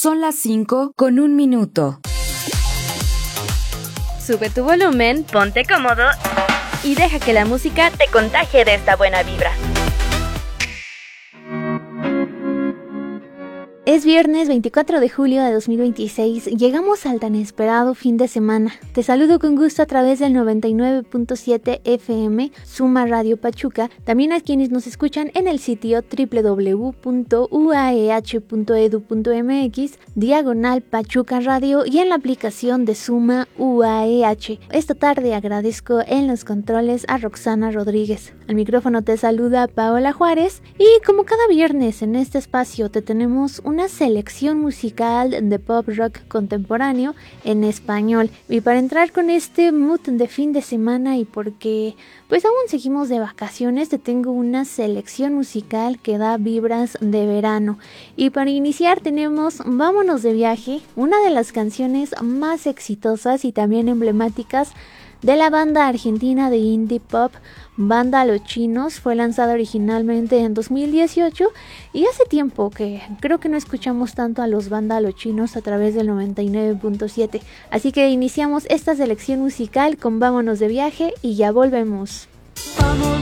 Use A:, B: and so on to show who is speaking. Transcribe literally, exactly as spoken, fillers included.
A: Son las cinco con un minuto.
B: Sube tu volumen, ponte cómodo y deja que la música te contagie de esta buena vibra. Es viernes veinticuatro de julio de dos mil veintiséis, llegamos al tan esperado fin de semana. Te saludo con gusto a través del noventa y nueve punto siete F M, Suma Radio Pachuca, también a quienes nos escuchan en el sitio doble u doble u doble u punto u a e hache punto e d u punto m x, diagonal Pachuca Radio y en la aplicación de Suma U A E H. Esta tarde agradezco en los controles a Roxana Rodríguez. Al micrófono te saluda Paola Juárez y como cada viernes en este espacio te tenemos un una selección musical de pop rock contemporáneo en español. Y para entrar con este mood de fin de semana y porque pues aún seguimos de vacaciones, te tengo una selección musical que da vibras de verano. Y para iniciar tenemos Vámonos de Viaje, una de las canciones más exitosas y también emblemáticas de la banda argentina de indie pop Banda Los Chinos. Fue lanzada originalmente en dos mil dieciocho y hace tiempo que creo que no escuchamos tanto a los Banda Los Chinos a través del noventa y nueve punto siete. Así que iniciamos esta selección musical con Vámonos de Viaje y ya volvemos. Vámonos.